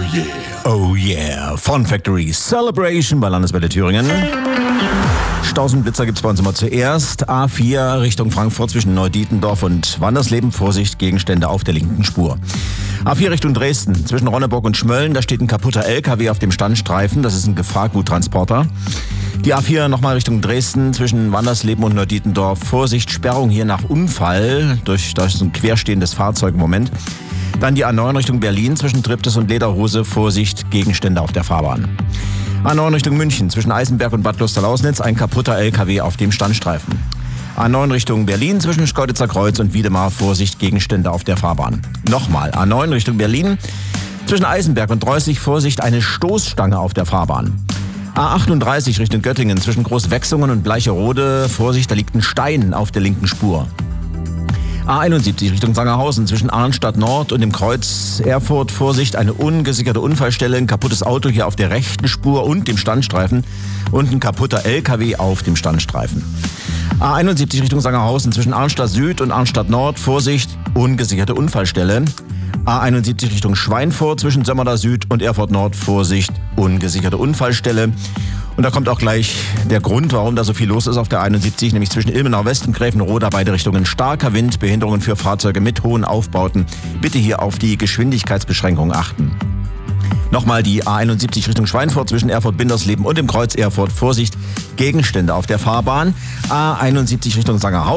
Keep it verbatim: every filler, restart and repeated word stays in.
yeah. Oh yeah. Fun Factory Celebration bei Landeswelle Thüringen. Stausenblitzer gibt's bei uns immer zuerst. A vier Richtung Frankfurt zwischen Neudietendorf und Wandersleben. Vorsicht, Gegenstände auf der linken Spur. A vier Richtung Dresden zwischen Ronneburg und Schmölln. Da steht ein kaputter L K W auf dem Standstreifen. Das ist ein Gefahrguttransporter. Die A vier nochmal Richtung Dresden zwischen Wandersleben und Neudietendorf. Vorsicht, Sperrung hier nach Unfall durch, durch so ein querstehendes Fahrzeug im Moment. Dann die A neun Richtung Berlin zwischen Triptis und Lederhose. Vorsicht, Gegenstände auf der Fahrbahn. A neun Richtung München zwischen Eisenberg und Bad Luster-Lausnitz. Ein kaputter L K W auf dem Standstreifen. A neun Richtung Berlin zwischen Schkeuditzer Kreuz und Wiedemar. Vorsicht, Gegenstände auf der Fahrbahn. Nochmal A neun Richtung Berlin zwischen Eisenberg und Dreußig. Vorsicht, eine Stoßstange auf der Fahrbahn. A achtunddreißig Richtung Göttingen zwischen Großwechsungen und Bleicherode. Vorsicht, da liegt ein Stein auf der linken Spur. A einundsiebzig Richtung Sangerhausen zwischen Arnstadt Nord und dem Kreuz Erfurt. Vorsicht, eine ungesicherte Unfallstelle, ein kaputtes Auto hier auf der rechten Spur und dem Standstreifen und ein kaputter L K W auf dem Standstreifen. A einundsiebzig Richtung Sangerhausen zwischen Arnstadt Süd und Arnstadt Nord. Vorsicht, ungesicherte Unfallstelle. A einundsiebzig Richtung Schweinfurt zwischen Sömmerda Süd und Erfurt Nord. Vorsicht, ungesicherte Unfallstelle. Und da kommt auch gleich der Grund, warum da so viel los ist auf der einundsiebzig, nämlich zwischen Ilmenau West und Gräfenroda, beide Richtungen starker Wind, Behinderungen für Fahrzeuge mit hohen Aufbauten. Bitte hier auf die Geschwindigkeitsbeschränkungen achten. Nochmal die A einundsiebzig Richtung Schweinfurt zwischen Erfurt-Bindersleben und dem Kreuz Erfurt. Vorsicht, Gegenstände auf der Fahrbahn. A einundsiebzig Richtung Sangerhausen.